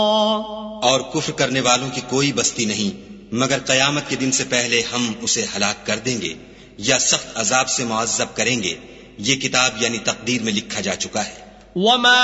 और कुफ्र करने वालों की कोई बस्ती नहीं मगर कयामत के दिन से पहले हम उसे हलाक कर देंगे या सख्त अजाब से मुअज्जब करेंगे। ये किताब यानी तकदीर में लिखा जा चुका है।